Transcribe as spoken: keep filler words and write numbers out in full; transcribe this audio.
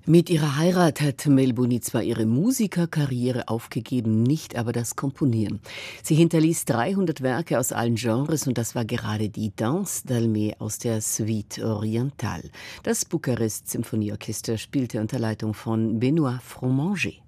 Mit ihrer Heirat hat Melbourne zwar ihre Musikerkarriere aufgegeben, nicht aber das Komponieren. Sie hinterließ dreihundert Werke aus allen Genres und das war gerade die Danse d'Almer aus der Suite Orientale. Das Bukarest Symphonieorchester spielte unter Leitung von Benoît Fromanger.